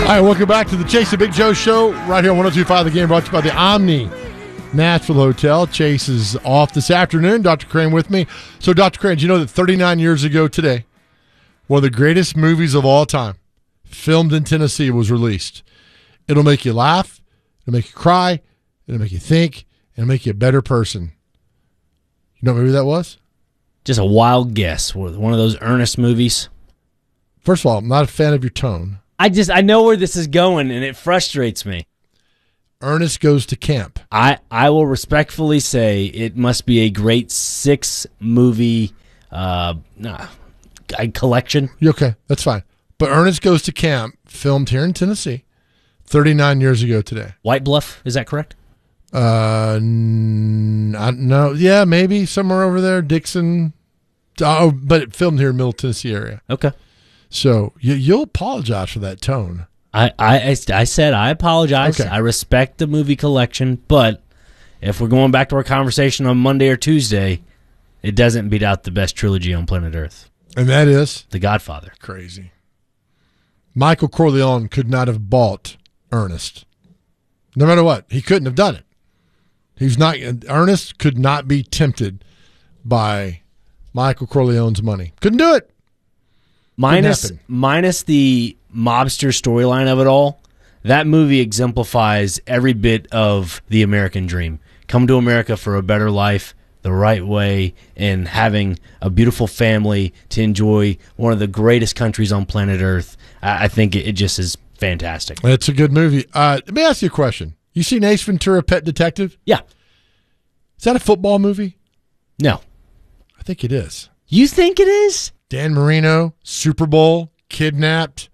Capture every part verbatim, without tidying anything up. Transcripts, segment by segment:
All right, welcome back to the Chase and Big Joe Show right here on one oh two point five The Game, brought to you by the Omni Nashville Hotel. Chase is off this afternoon. Doctor Crane with me. So, Doctor Crane, do you know that thirty-nine years ago today, one of the greatest movies of all time, filmed in Tennessee, was released? It'll make you laugh. It'll make you cry. It'll make you think. It'll make you a better person. You know what movie that was? Just a wild guess. One of those Ernest movies. First of all, I'm not a fan of your tone. I just I know where this is going, and it frustrates me. Ernest Goes to Camp. I, I will respectfully say it must be a great six-movie uh, nah, collection. Okay, that's fine. But Ernest Goes to Camp, filmed here in Tennessee, thirty-nine years ago today. White Bluff, is that correct? Uh, n- I, no, yeah, maybe somewhere over there, Dixon. Oh, but it filmed here in Middle Tennessee area. Okay. So you, you'll apologize for that tone. I, I, I said I apologize. Okay. I respect the movie collection, but if we're going back to our conversation on Monday or Tuesday, it doesn't beat out the best trilogy on planet Earth. And that is? The Godfather. Crazy. Michael Corleone could not have bought Ernest. No matter what. He couldn't have done it. He's not. Ernest could not be tempted by Michael Corleone's money. Couldn't do it. Minus, minus the mobster storyline of it all, that movie exemplifies every bit of the American dream. Come to America for a better life, the right way, and having a beautiful family to enjoy one of the greatest countries on planet Earth. I, I think it, it just is fantastic. It's a good movie. Uh, let me ask you a question. You seen Ace Ventura, Pet Detective? Yeah. Is that a football movie? No. I think it is. You think it is? Dan Marino, Super Bowl, kidnapped.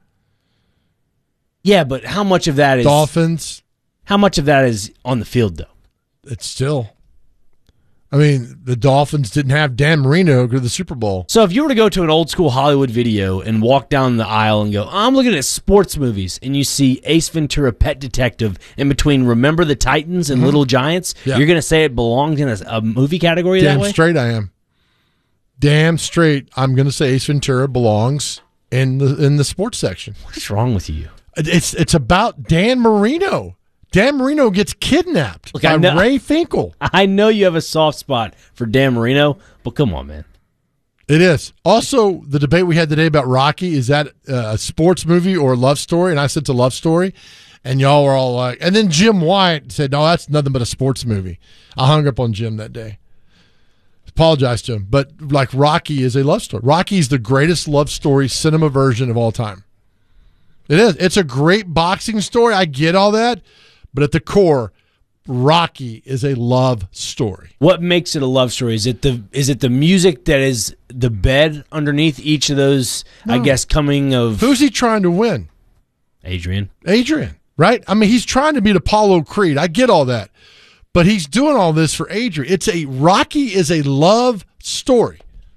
Yeah, but how much of that is Dolphins? How much of that is on the field, though? It's still. I mean, the Dolphins didn't have Dan Marino go to the Super Bowl. So if you were to go to an old school Hollywood video and walk down the aisle and go, I'm looking at sports movies, and you see Ace Ventura, Pet Detective in between Remember the Titans and mm-hmm. Little Giants, yeah. You're going to say it belongs in a, a movie category Damn that way? Damn straight I am. Damn straight, I'm going to say Ace Ventura belongs in the in the sports section. What is wrong with you? It's it's about Dan Marino. Dan Marino gets kidnapped Look, by I know, Ray Finkel. I know you have a soft spot for Dan Marino, but come on, man. It is. Also, the debate we had today about Rocky, is that a sports movie or a love story? And I said it's a love story. And y'all were all like, and then Jim White said, no, that's nothing but a sports movie. I hung up on Jim that day. Apologize to him, but like Rocky is a love story. Rocky is the greatest love story cinema version of all time. It is. It's a great boxing story. I get all that, but at the core, Rocky is a love story. What makes it a love story? Is it the is it the music that is the bed underneath each of those? No. I guess coming of who's he trying to win? Adrian. Adrian, right? I mean, he's trying to beat Apollo Creed. I get all that. But he's doing all this for Adrian. It's a Rocky is a love story.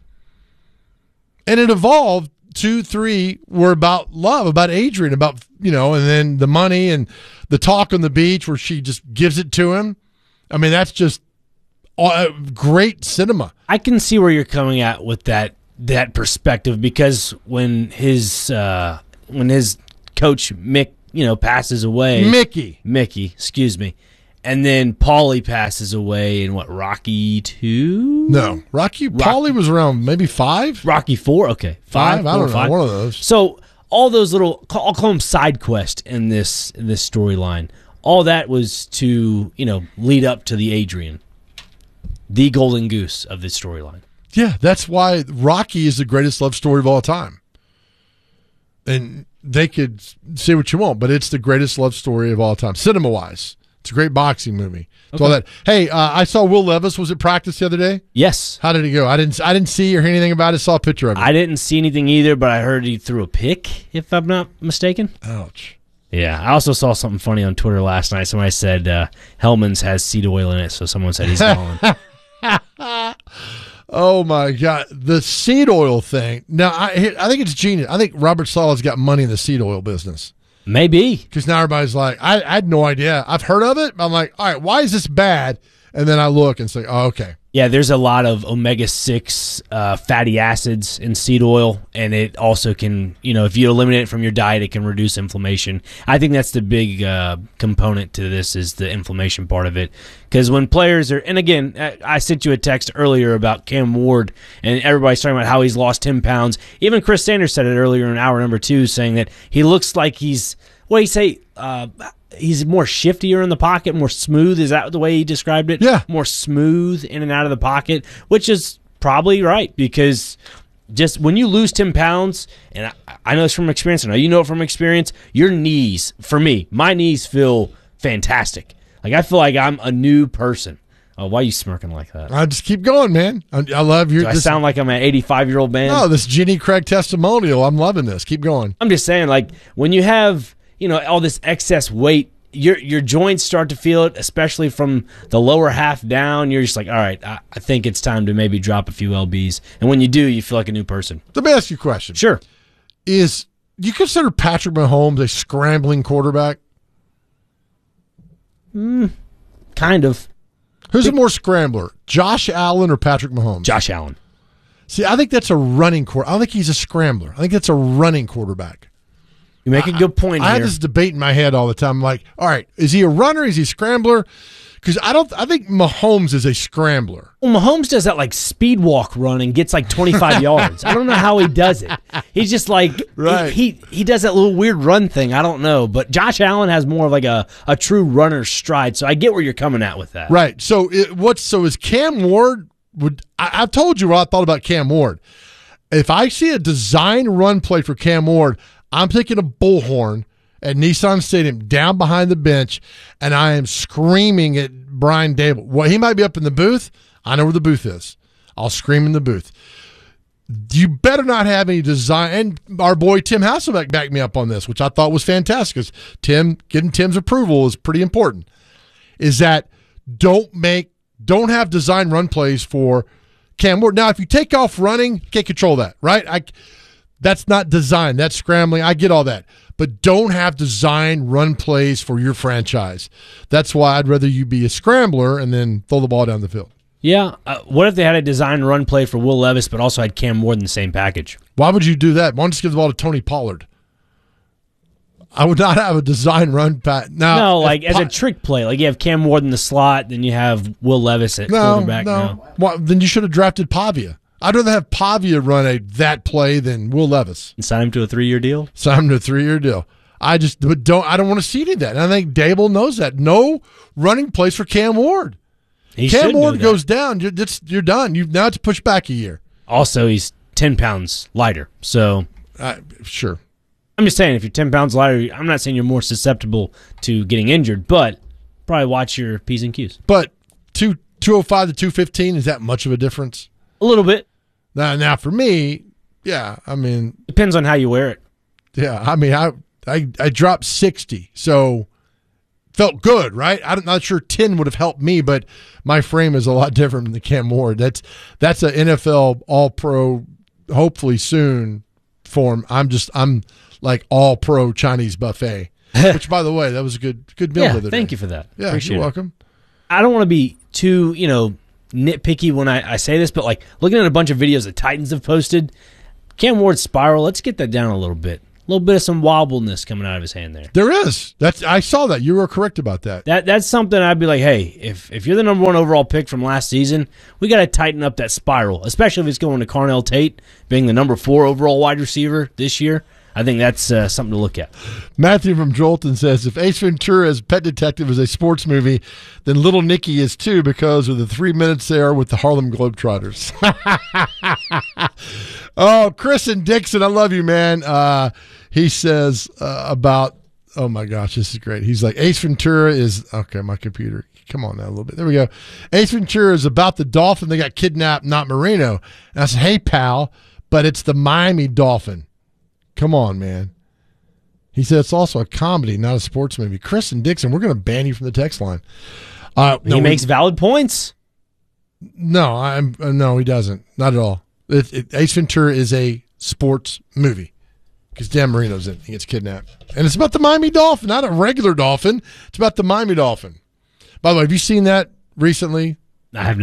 And it evolved. Two, three were about love, about Adrian, about, you know, and then the money and the talk on the beach where she just gives it to him. I mean, that's just uh, great cinema. I can see where you're coming at with that that perspective, because when his uh, when his coach Mick, you know, passes away, Mickey, Mickey, excuse me. And then Paulie passes away in what, Rocky two? No, Rocky. Rocky. Paulie was around maybe five. Rocky four. Okay, five. five I don't know. Five. One of those. So all those little, I'll call them side quest in this in this storyline. All that was to, you know, lead up to the Adrian, the golden goose of this storyline. Yeah, that's why Rocky is the greatest love story of all time. And they could say what you want, but it's the greatest love story of all time, cinema wise. It's a great boxing movie. Okay. All that. Hey, uh, I saw Will Levis was at practice the other day. Yes. How did it go? I didn't. I didn't see or hear anything about it. Saw a picture of it. I didn't see anything either, but I heard he threw a pick, if I'm not mistaken. Ouch. Yeah. I also saw something funny on Twitter last night. Somebody said uh, Hellman's has seed oil in it, so someone said he's calling. Oh my God, the seed oil thing. Now, I I think it's genius. I think Robert Sala's got money in the seed oil business. Maybe. Because now everybody's like, I, I had no idea. I've heard of it. But I'm like, all right, why is this bad? And then I look and say, oh, okay. Yeah, there's a lot of omega six uh, fatty acids in seed oil, and it also can, you know, if you eliminate it from your diet, it can reduce inflammation. I think that's the big uh, component to this is the inflammation part of it. Because when players are, and again, I sent you a text earlier about Cam Ward, and everybody's talking about how he's lost ten pounds. Even Chris Sanders said it earlier in hour number two, saying that he looks like he's, what do you say, uh, he's more shiftier in the pocket, more smooth. Is that the way he described it? Yeah. More smooth in and out of the pocket, which is probably right because just when you lose ten pounds, and I, I know this from experience, I know you know it from experience, your knees, for me, my knees feel fantastic. Like I feel like I'm a new person. Oh, why are you smirking like that? I just keep going, man. I, I love your. Do I this, sound like I'm an eighty-five-year-old man? No, this Jenny Craig testimonial. I'm loving this. Keep going. I'm just saying, like when you have, you know, all this excess weight, your your joints start to feel it, especially from the lower half down. You're just like, all right, I, I think it's time to maybe drop a few L Bs. And when you do, you feel like a new person. Let me ask you a question. Sure. Is do you consider Patrick Mahomes a scrambling quarterback? Mm, kind of. Who's a more scrambler, Josh Allen or Patrick Mahomes? Josh Allen. See, I think that's a running quarter. I don't think he's a scrambler. I think that's a running quarterback. You make a good point I, here. I had this debate in my head all the time. I'm like, all right, is he a runner? Is he a scrambler? Because I don't. I think Mahomes is a scrambler. Well, Mahomes does that like speed walk run and gets like twenty-five yards. I don't know how he does it. He's just like right. he, he he does that little weird run thing. I don't know, but Josh Allen has more of like a, a true runner's stride. So I get where you're coming at with that. Right. So it, what's so is Cam Ward? Would I, I've told you what I thought about Cam Ward. If I see a design run play for Cam Ward, I'm taking a bullhorn at Nissan Stadium down behind the bench, and I am screaming at Brian Dable. Well, he might be up in the booth. I know where the booth is. I'll scream in the booth. You better not have any design. And our boy Tim Hasselbeck backed me up on this, which I thought was fantastic because Tim, getting Tim's approval is pretty important, is that don't make, don't have design run plays for Cam Ward. Now, if you take off running, you can't control that, right? I That's not design. That's scrambling. I get all that. But don't have design run plays for your franchise. That's why I'd rather you be a scrambler and then throw the ball down the field. Yeah. Uh, what if they had a design run play for Will Levis but also had Cam Ward in the same package? Why would you do that? Why don't you just give the ball to Tony Pollard? I would not have a design run pat. Now, no, like as po- a trick play. Like you have Cam Ward in the slot, then you have Will Levis at no, quarterback. No, no. Well, then you should have drafted Pavia. I'd rather have Pavia run a that play than Will Levis. And sign him to a three-year deal? Sign him to a three-year deal. I just but don't. I don't want to see any of that. And I think Dable knows that. No running plays for Cam Ward. He Cam should Ward know that. goes down. You're, it's, you're done. You now it's push back a year. Also, he's ten pounds lighter. So Uh, sure. I'm just saying, if you're ten pounds lighter, I'm not saying you're more susceptible to getting injured, but probably watch your P's and Q's. But two two oh five to two fifteen, is that much of a difference? A little bit. Now, now for me, yeah. I mean, Depends on how you wear it. yeah. I mean, I I I dropped sixty, so felt good, right? I'm not sure ten would have helped me, but my frame is a lot different than the Cam Ward. That's that's an N F L All Pro, hopefully soon form. I'm just I'm like All Pro Chinese buffet, which by the way, that was a good good meal. Yeah, the other thank day. you for that. Yeah, Appreciate you're it. welcome. I don't want to be too, you know, nitpicky when I, I say this, but like looking at a bunch of videos that Titans have posted, Cam Ward's spiral, let's get that down a little bit. A little bit of some wobbleness coming out of his hand there. There is. That's I saw that. You were correct about that. That that's something I'd be like, hey, if if you're the number one overall pick from last season, we got to tighten up that spiral, especially if it's going to Carnell Tate being the number four overall wide receiver this year. I think that's uh, something to look at. Matthew from Jolton says, if Ace Ventura as Pet Detective is a sports movie, then Little Nicky is too because of the three minutes there with the Harlem Globetrotters. Oh, Chris and Dixon, I love you, man. Uh, he says uh, about, oh my gosh, this is great. He's like, Ace Ventura is, okay, my computer. Come on now a little bit. There we go. Ace Ventura is about the dolphin that got kidnapped, not Marino. And I said, hey, pal, but it's the Miami Dolphin. Come on, man. He said it's also a comedy, not a sports movie. Chris and Dixon, we're going to ban you from the text line. Uh, He no, makes we, valid points. no, I'm uh, no, he doesn't. Not at all. It, it, Ace Ventura is a sports movie because Dan Marino's in it. He gets kidnapped, and it's about the Miami Dolphin, not a regular dolphin. It's about the Miami Dolphin. By the way, have you seen that recently? I have not.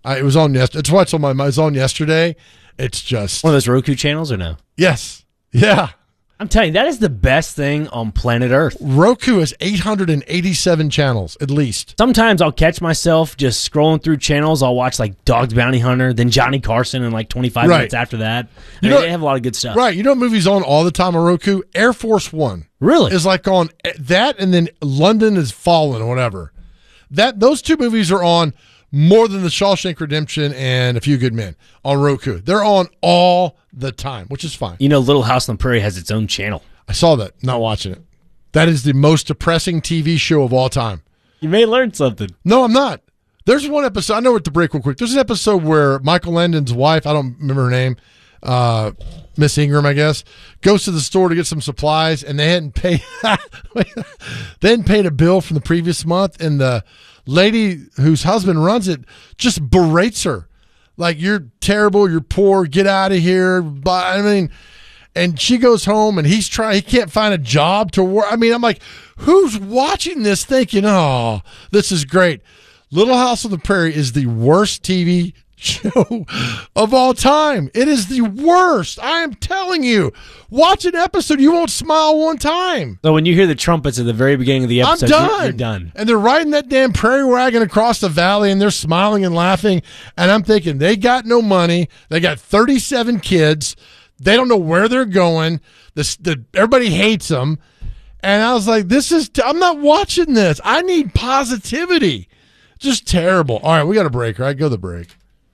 I, it was on yesterday. It's what's on my mind. It was on yesterday. It's just one of those Roku channels or no? Yes. Yeah. I'm telling you, that is the best thing on planet Earth. Roku has eight hundred eighty-seven channels, at least. Sometimes I'll catch myself just scrolling through channels. I'll watch like Dog's Bounty Hunter, then Johnny Carson in like twenty-five right. minutes after that. I you mean, know, they have a lot of good stuff. Right. You know what movie's on all the time on Roku? Air Force One. Really? Is like on that, and then London Has Fallen or whatever. That Those two movies are on more than The Shawshank Redemption and A Few Good Men on Roku. They're on all the time, which is fine. You know, Little House on the Prairie has its own channel. I saw that. Not watching it. That is the most depressing T V show of all time. You may learn something. No, I'm not. There's one episode. I know what to break real quick. There's an episode where Michael Landon's wife, I don't remember her name, uh, Miss Ingram, I guess, goes to the store to get some supplies, and they hadn't paid. They hadn't paid a bill from the previous month, and the lady whose husband runs it just berates her. Like, you're terrible, you're poor, get out of here. But I mean, and she goes home and he's trying, he can't find a job to work. I mean, I'm like, who's watching this thinking, oh, this is great? Little House on the Prairie is the worst T V show of all time. It is the worst. I am telling you. Watch an episode, you won't smile one time. So when you hear the trumpets at the very beginning of the episode, I'm done. You're, you're done. And they're riding that damn prairie wagon across the valley, and they're smiling and laughing. And I'm thinking, they got no money. They got thirty-seven kids. They don't know where they're going. The, the, everybody hates them. And I was like, this is, I'm not watching this. I need positivity. Just terrible. All right, we got a break, right? Go to the break.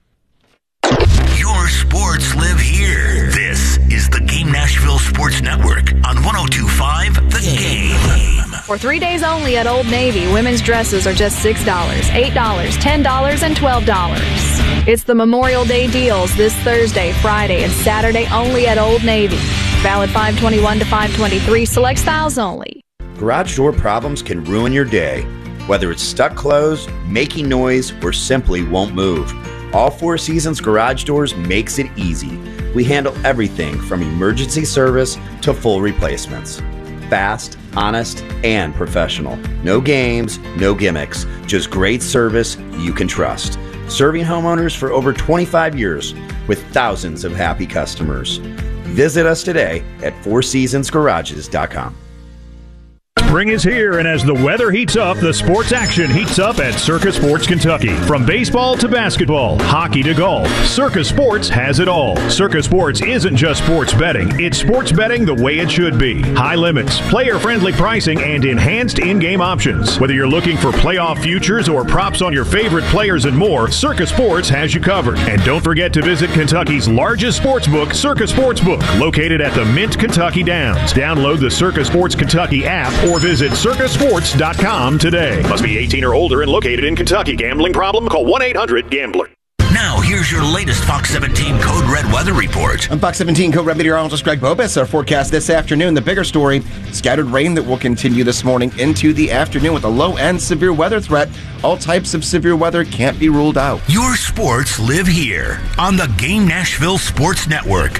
Your sports live here. This is the Game Nashville Sports Network on one oh two point five The Game. For three days only at Old Navy, women's dresses are just six dollars, eight dollars, ten dollars, and twelve dollars. It's the Memorial Day deals this Thursday, Friday, and Saturday only at Old Navy. Valid five twenty-one to five twenty-three, select styles only. Garage door problems can ruin your day. Whether it's stuck closed, making noise, or simply won't move. All Four Seasons Garage Doors makes it easy. We handle everything from emergency service to full replacements. Fast, honest, and professional. No games, no gimmicks, just great service you can trust. Serving homeowners for over twenty-five years with thousands of happy customers. Visit us today at four seasons garages dot com. Spring is here, and as the weather heats up, the sports action heats up at Circa Sports Kentucky. From baseball to basketball, hockey to golf, Circa Sports has it all. Circa Sports isn't just sports betting, it's sports betting the way it should be. High limits, player-friendly pricing, and enhanced in-game options. Whether you're looking for playoff futures or props on your favorite players and more, Circa Sports has you covered. And don't forget to visit Kentucky's largest sports book, Circa Sportsbook, located at the Mint Kentucky Downs. Download the Circa Sports Kentucky app or visit circa sports dot com today. Must be eighteen or older and located in Kentucky. Gambling problem? Call one eight hundred gambler. Now, here's your latest Fox seventeen Code Red weather report. I'm Fox seventeen Code Red meteorologist Greg Bobus. Our forecast this afternoon, the bigger story, scattered rain that will continue this morning into the afternoon with a low and severe weather threat. All types of severe weather can't be ruled out. Your sports live here on the Game Nashville Sports Network.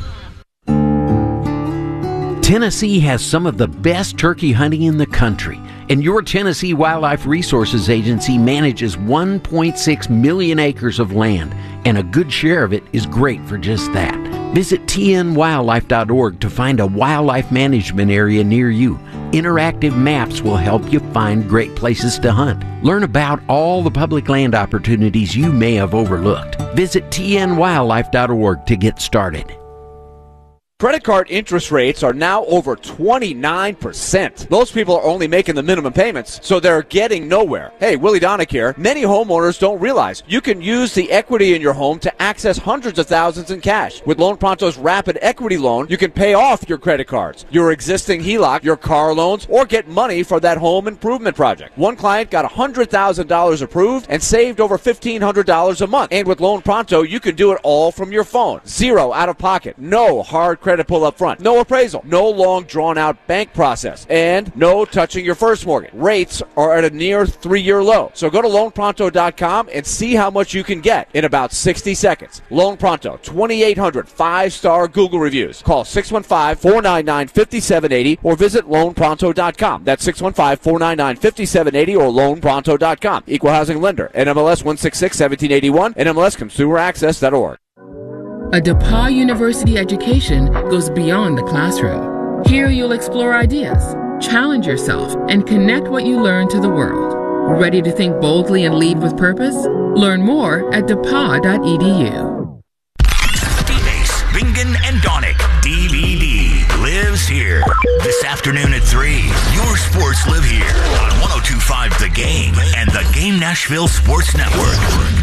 Tennessee has some of the best turkey hunting in the country, and your Tennessee Wildlife Resources Agency manages one point six million acres of land, and a good share of it is great for just that. Visit T N wildlife dot org to find a wildlife management area near you. Interactive maps will help you find great places to hunt. Learn about all the public land opportunities you may have overlooked. Visit T N wildlife dot org to get started. Credit card interest rates are now over twenty-nine percent. Most people are only making the minimum payments, so they're getting nowhere. Hey, Willie Donick here. Many homeowners don't realize you can use the equity in your home to access hundreds of thousands in cash. With Loan Pronto's Rapid Equity Loan, you can pay off your credit cards, your existing H E L O C, your car loans, or get money for that home improvement project. One client got one hundred thousand dollars approved and saved over fifteen hundred dollars a month. And with Loan Pronto, you can do it all from your phone. Zero out of pocket. No hard credit credit pull up front, no appraisal, no long drawn-out bank process, and no touching your first mortgage. Rates are at a near three-year low. So go to loan pronto dot com and see how much you can get in about sixty seconds. Loan Pronto, twenty-eight hundred five-star Google reviews. Call six one five, four nine nine, five seven eight zero or visit loan pronto dot com. That's six one five, four nine nine, five seven eight zero or loan pronto dot com. Equal housing lender. N M L S one six six, one seven eight one. N M L S consumer access dot org. A DePauw University education goes beyond the classroom. Here you'll explore ideas, challenge yourself, and connect what you learn to the world. Ready to think boldly and lead with purpose? Learn more at d e p a w dot e d u. Ace, Bingen, and Donick, D V D, lives here. This afternoon at three, your sports live here on one oh two point five The Game and the Game Nashville Sports Network.